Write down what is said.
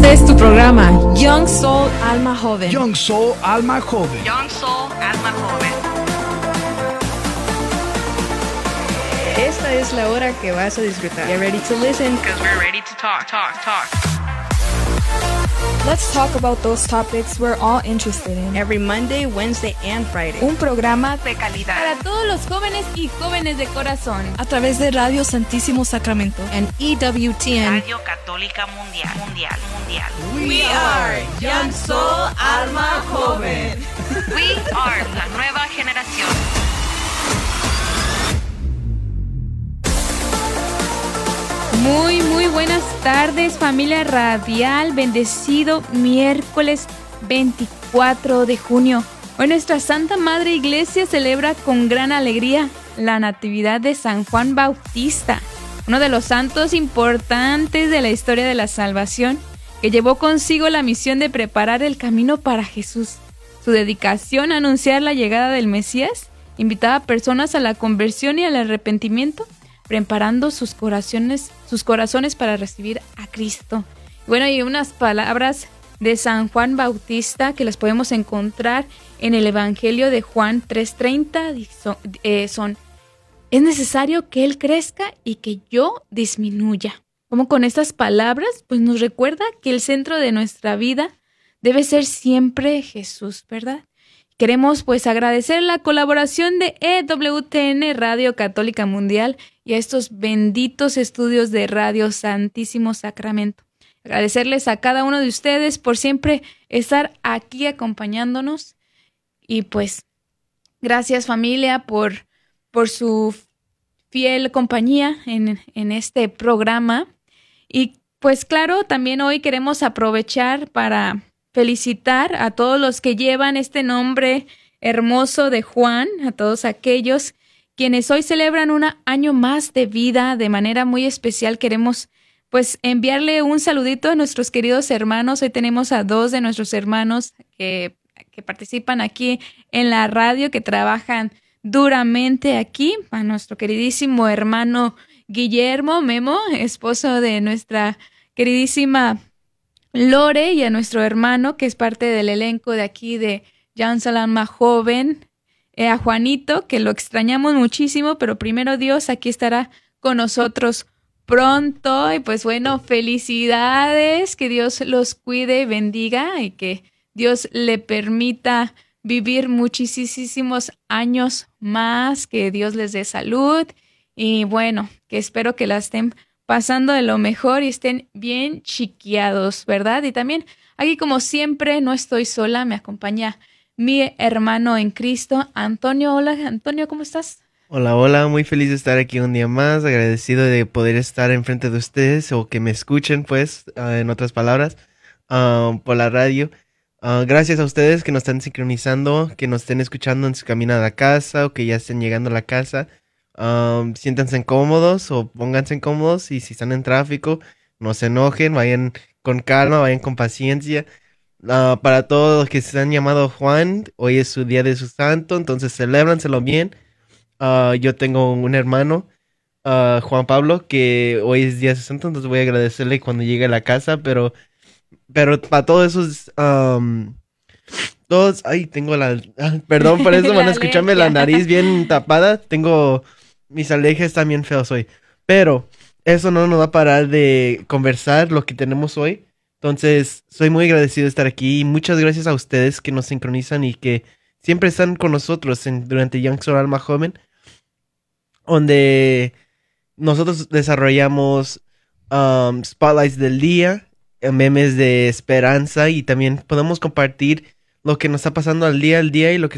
es tu programa, Young Soul Alma Joven. Young Soul Alma Joven. Young Soul Alma Joven. Esta es la hora que vas a disfrutar. Get ready to listen. Because we're ready to talk. Let's talk about those topics we're all interested in. Every Monday, Wednesday, and Friday. Un programa De calidad. Para todos los jóvenes y jóvenes de corazón. a través de Radio Santísimo Sacramento En EWTN. Radio Católica Mundial. We are Young Soul Alma Joven. We are la nueva generación. Muy buenas tardes, familia radial. Bendecido miércoles 24 de junio. Hoy nuestra Santa Madre Iglesia celebra con gran alegría la Natividad de San Juan Bautista, uno de los santos importantes de la historia de la salvación, que llevó consigo la misión de preparar el camino para Jesús. Su dedicación a anunciar la llegada del Mesías invitaba a personas a la conversión y al arrepentimiento, preparando sus corazones para recibir a Cristo. Bueno, y unas palabras de San Juan Bautista que las podemos encontrar en el Evangelio de Juan 3:30 son: es necesario que Él crezca y que yo disminuya. Como con estas palabras, pues nos recuerda que el centro de nuestra vida debe ser siempre Jesús, ¿verdad? Queremos pues agradecer la colaboración de EWTN Radio Católica Mundial y a estos benditos estudios de Radio Santísimo Sacramento. Agradecerles a cada uno de ustedes por siempre estar aquí acompañándonos. Y pues gracias, familia, por su fiel compañía en este programa. Y pues claro, también hoy queremos aprovechar para felicitar a todos los que llevan este nombre hermoso de Juan, a todos aquellos quienes hoy celebran un año más de vida. De manera muy especial queremos pues enviarle un saludito a nuestros queridos hermanos. Hoy tenemos a 2 de nuestros hermanos que participan aquí en la radio, que trabajan duramente aquí. A nuestro queridísimo hermano Guillermo Memo, esposo de nuestra queridísima Lore, y a nuestro hermano que es parte del elenco de aquí de Young Soul Alma Joven, a Juanito, que lo extrañamos muchísimo, pero primero Dios aquí estará con nosotros pronto. Y pues bueno, felicidades, que Dios los cuide y bendiga y que Dios le permita vivir muchísimos años más, que Dios les dé salud y bueno, que espero que la estén pasando de lo mejor y estén bien chiqueados, ¿verdad? Y también aquí, como siempre, no estoy sola, me acompaña mi hermano en Cristo, Antonio. Hola, Antonio, ¿cómo estás? Hola, muy feliz de estar aquí un día más, agradecido de poder estar enfrente de ustedes o que me escuchen, pues, en otras palabras, por la radio. Gracias a ustedes que nos están sincronizando, que nos estén escuchando en su camino a la casa o que ya estén llegando a la casa. Siéntanse cómodos o pónganse cómodos, y si están en tráfico, no se enojen, vayan con calma, vayan con paciencia. Para todos los que se han llamado Juan, hoy es su día de su santo, entonces celébranselo bien. Yo tengo un hermano, Juan Pablo, que hoy es día de su santo, entonces voy a agradecerle cuando llegue a la casa, pero para todos esos todos, perdón por eso, van a escucharme la nariz bien tapada, mis alergias están bien feos hoy, pero eso no nos va a parar de conversar lo que tenemos hoy. Entonces, soy muy agradecido de estar aquí y muchas gracias a ustedes que nos sincronizan y que siempre están con nosotros durante Young Soul Alma Joven, donde nosotros desarrollamos spotlights del día, memes de esperanza, y también podemos compartir lo que nos está pasando al día y lo que